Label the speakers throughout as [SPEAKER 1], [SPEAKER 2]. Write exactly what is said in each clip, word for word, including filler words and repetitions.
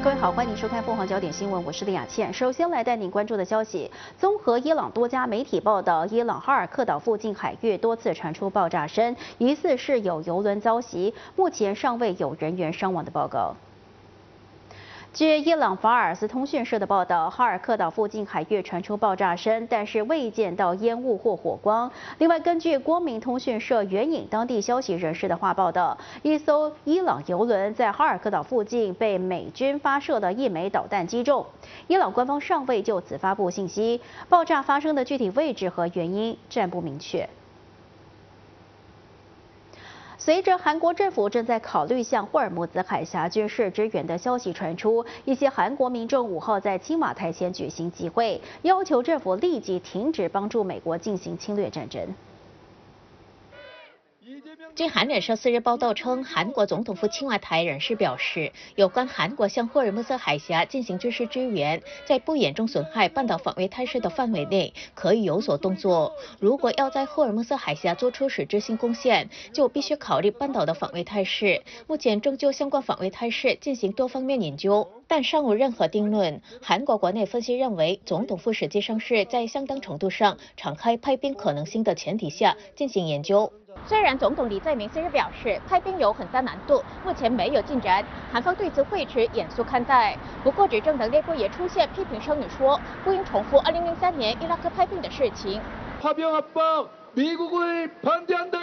[SPEAKER 1] 各位好，欢迎收看凤凰焦点新闻，我是李雅倩。首先来带您关注的消息，综合伊朗多家媒体报道，伊朗哈尔克岛附近海域多次传出爆炸声，疑似是有油轮遭袭，目前尚未有人员伤亡的报告。 据伊朗法尔斯通讯社的报道，哈尔克岛附近海域传出爆炸声，但是未见到烟雾或火光。另外，根据光明通讯社援引当地消息人士的话报道，一艘伊朗油轮在哈尔克岛附近被美军发射的一枚导弹击中。伊朗官方尚未就此发布信息，爆炸发生的具体位置和原因暂不明确。 随着韩国政府正在考虑向霍尔木兹海峡军事支援的消息传出，一些韩国民众五号在青瓦台前举行集会，要求政府立即停止帮助美国进行侵略战争。
[SPEAKER 2] 据韩联社四日报道称，韩国总统府青瓦台人士表示，有关韩国向霍尔木兹海峡进行军事支援，在不严重损害半岛防卫态势的范围内，可以有所动作。如果要在霍尔木兹海峡做出实质性贡献，就必须考虑半岛的防卫态势。目前正就相关防卫态势进行多方面研究，但尚无任何定论。韩国国内分析认为，总统府实际上是在相当程度上敞开派兵可能性的前提下进行研究。 虽然总统李在明四日表示派兵有很大难度，目前没有进展，韩方对此会持严肃看待。不过，执政党内部也出现批评声音说，不应重复二零零三年伊拉克派兵的事情。
[SPEAKER 3] 파병압박미국을반대한다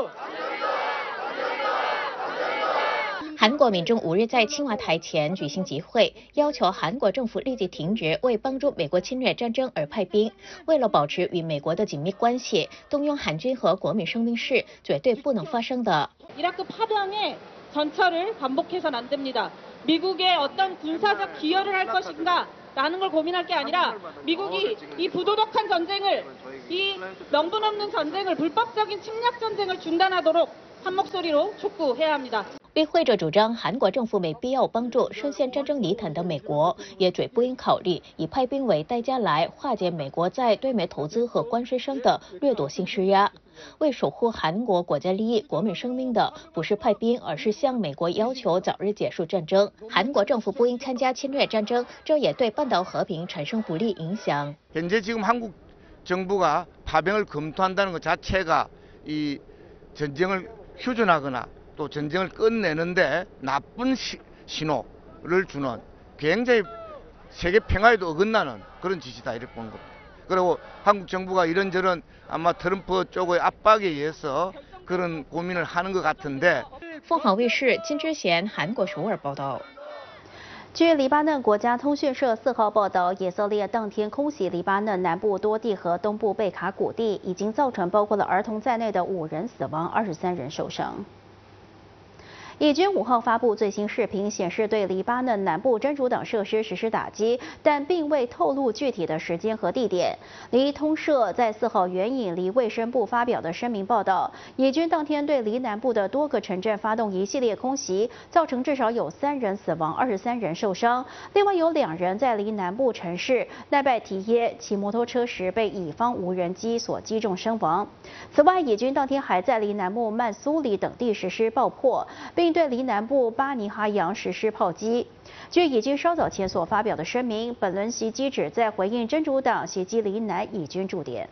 [SPEAKER 2] 韩国民众五日在青瓦台前举行集会，要求韩国政府立即停止为帮助美国侵略战争而派兵。为了保持与美国的紧密关系，动用韩军和国民生命是绝对不能发生的。
[SPEAKER 4] 이라크 파병의 전철을 반복해서는 안 됩니다. 미국의 어떤 군사적 기여를 할 것인가? 라는 걸 고민할 게 아니라 미국이 이 부도덕한 전쟁을, 이 명분 없는 전쟁을, 불법적인 침략 전쟁을 중단하도록 한 목소리로 촉구해야 합니다.
[SPEAKER 2] 与会者主张，韩国政府没必要帮助深陷战争泥潭的美国，也绝不应考虑以派兵为代价来化解美国在对美投资和关税上的掠夺性施压。为守护韩国国家利益、国民生命的不是派兵，而是向美国要求早日结束战争。韩国政府不应参加侵略战争，这也对半岛和平产生不利影响。
[SPEAKER 3] 현재 지금 한국 정부가 파병을 검토한다는 것 자체가 이 전쟁을 휴전하거나 또 전쟁을 끝내는데 나쁜 시, 신호를 주는 굉장히 세계 평화에도 어긋나는 그런 짓이다 이렇게 보는 겁니다. 그리고 한국 정부가 이런저런 아마 트럼프 쪽의 압박에 의해서 그런 고민을 하는 것 같은데.
[SPEAKER 2] 凤凰卫视金智贤韩国首尔报道。
[SPEAKER 1] 据黎巴嫩国家通讯社四号报道，以色列当天空袭黎巴嫩南部多地和东部贝卡谷地，已经造成包括了儿童在内的五人死亡，二十三人受伤。 以军五号发布最新视频，显示对黎巴嫩南部真主党设施实施打击，但并未透露具体的时间和地点。黎通社在四号援引黎卫生部发表的声明报道，以军当天对黎南部的多个城镇发动一系列空袭，造成至少有三人死亡，二十三人受伤。另外有两人在黎南部城市奈拜提耶骑摩托车时被以方无人机所击中身亡。此外，以军当天还在黎南部曼苏里等地实施爆破，并 对黎南部巴尼哈扬实施炮击。据以军稍早前所发表的声明，本轮袭击旨在回应真主党袭击黎南以军驻点。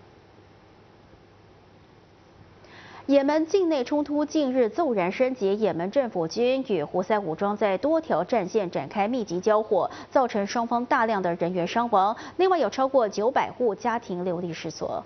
[SPEAKER 1] 也门境内冲突近日骤然升级，也门政府军与胡塞武装在多条战线展开密集交火，造成双方大量的人员伤亡，另外有超过九百户家庭流离失所。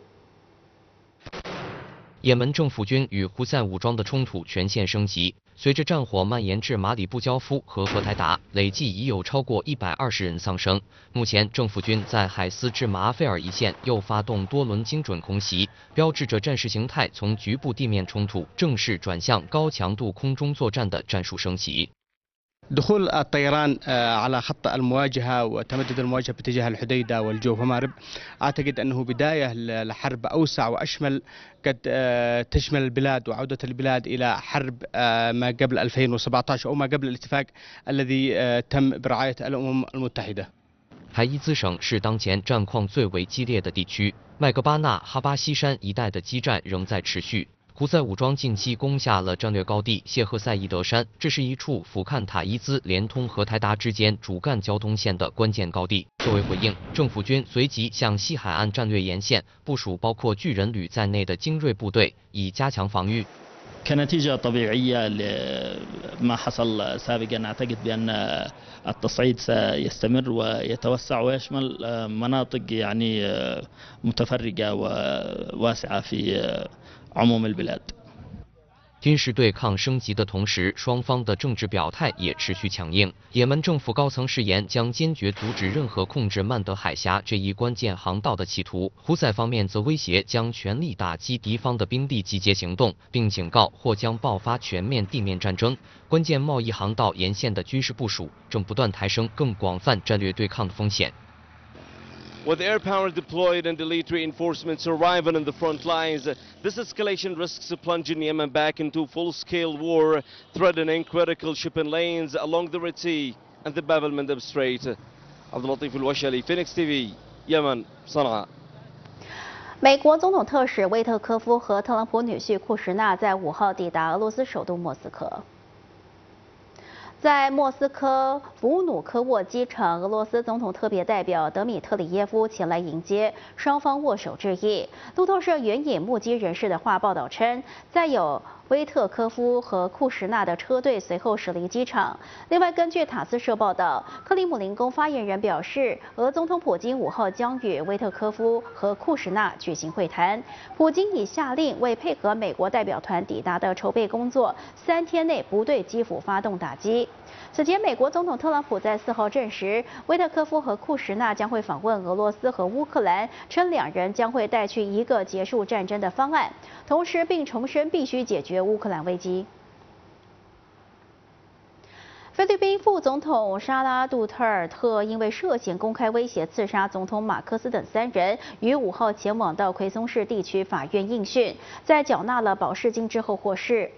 [SPEAKER 5] 也门政府军与胡塞武装的冲突全线升级，随着战火蔓延至马里布焦夫和荷台达，累计已有超过一百二十人丧生。目前，政府军在海斯至马阿费尔一线又发动多轮精准空袭，标志着战事形态从局部地面冲突正式转向高强度空中作战的战术升级。
[SPEAKER 6] دخول الطيران على خط المواجهة وتمدد المواجهة باتجاه الحديدة والجوف ومأرب أعتقد أنه بداية لحرب أوسع وأشمل قد تشمل البلاد وعودة البلاد إلى حرب ما قبل ألفين وسبعة عشر أو ما قبل الاتفاق الذي تم برعاية الأمم المتحدة.
[SPEAKER 5] 海伊兹省是当前战况最为激烈的地区，麦格巴纳哈巴西山一带的激战仍在持续。 胡塞武装近期攻下了战略高地谢赫塞伊德山，这是一处俯瞰塔伊兹连通和台达之间主干交通线的关键高地。作为回应，政府军随即向西海岸战略沿线部署包括巨人旅在内的精锐部队，以加强防御。
[SPEAKER 7] كنتيجة طبيعية لما حصل سابقا أعتقد بأن التصعيد سيستمر ويتوسع ويشمل مناطق يعني متفرقة وواسعة في عموم البلاد.
[SPEAKER 5] 军事对抗升级的同时，双方的政治表态也持续强硬。也门政府高层誓言将坚决阻止任何控制曼德海峡这一关键航道的企图。胡塞方面则威胁将全力打击敌方的兵力集结行动，并警告或将爆发全面地面战争。关键贸易航道沿线的军事部署正不断抬升更广泛战略对抗的风险。
[SPEAKER 8] With air power deployed and elite reinforcements arriving on the front lines, this escalation risks plunging Yemen back into full-scale war, threatening critical shipping lanes along the Red Sea and the Bab el-Mandeb Strait. عبد اللطيف الوشلي, Phoenix T V, Yemen, صنعاء.
[SPEAKER 1] 美国总统特使威特科夫和特朗普女婿库什纳在五号抵达俄罗斯首都莫斯科。 在莫斯科弗努科沃机场，俄罗斯总统特别代表德米特里耶夫前来迎接，双方握手致意。路透社援引目击人士的话报道称，在有威特科夫和库什纳的车队随后驶离机场。另外，根据塔斯社报道，克里姆林宫发言人表示，俄总统普京五号将与威特科夫和库什纳举行会谈。普京已下令为配合美国代表团抵达的筹备工作，三天内不对基辅发动打击。 此前，美国总统特朗普在四号证实，威特科夫和库什纳将会访问俄罗斯和乌克兰，称两人将会带去一个结束战争的方案，同时并重申必须解决乌克兰危机。 菲律宾副总统沙拉杜特尔特因为涉嫌公开威胁刺杀总统马克思等三人，于五号前往到奎松市地区法院应讯，在缴纳了保释金之后获释。